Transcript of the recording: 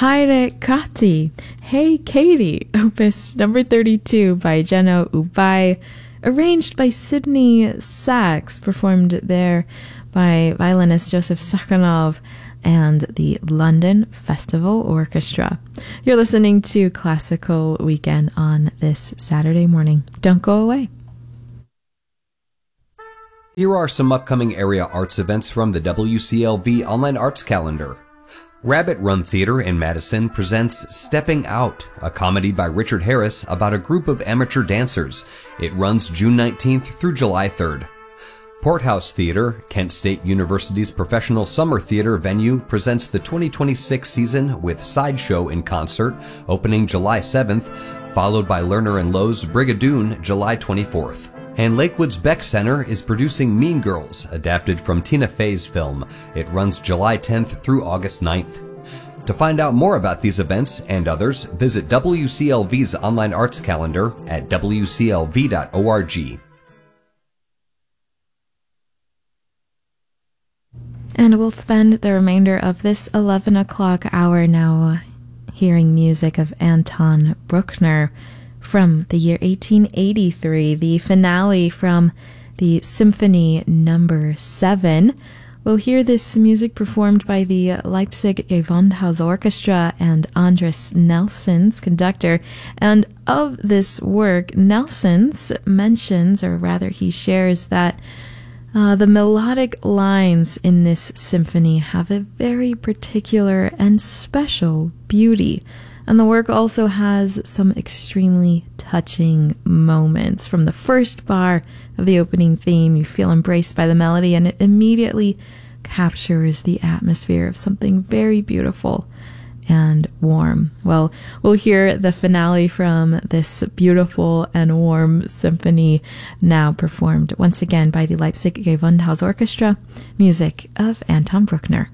Haire Kati, Hey Katie, opus number 32 by Jenno Ubai, arranged by Sydney Sachs, performed there by violinist Joseph Sakhanov and the London Festival Orchestra. You're listening to Classical Weekend on this Saturday morning. Don't go away. Here are some upcoming area arts events from the WCLV Online Arts Calendar. Rabbit Run Theater in Madison presents Stepping Out, a comedy by Richard Harris about a group of amateur dancers. It runs June 19th through July 3rd. Porthouse Theater, Kent State University's professional summer theater venue, presents the 2026 season with Sideshow in concert, opening July 7th, followed by Lerner & Lowe's Brigadoon July 24th. And Lakewood's Beck Center is producing Mean Girls, adapted from Tina Fey's film. It runs July 10th through August 9th. To find out more about these events and others, visit WCLV's online arts calendar at wclv.org. And we'll spend the remainder of this 11 o'clock hour now hearing music of Anton Bruckner from the year 1883, the finale from the Symphony No. 7. We'll hear this music performed by the Leipzig Gewandhaus Orchestra and Andres Nelsons, conductor. And of this work, Nelsons mentions, or rather he shares, that the melodic lines in this symphony have a very particular and special beauty. And the work also has some extremely touching moments. From the first bar of the opening theme, you feel embraced by the melody, and it immediately captures the atmosphere of something very beautiful and warm. Well, we'll hear the finale from this beautiful and warm symphony, now performed once again by the Leipzig Gewandhaus Orchestra, music of Anton Bruckner.